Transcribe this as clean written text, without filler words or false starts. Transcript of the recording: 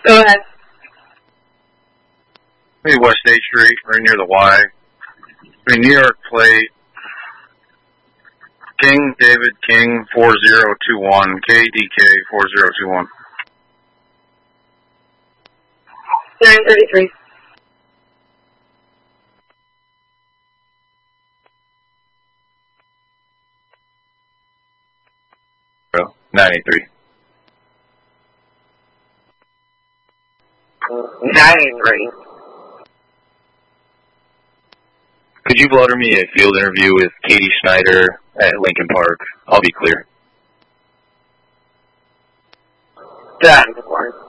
Go ahead. Maybe West 8th Street, right near the Y. New York plate. King David King 4021. KDK 4021. 933. Oh, 983. 983. Could you blotter me a field interview with Katie Schneider at Lincoln Park? I'll be clear. Done.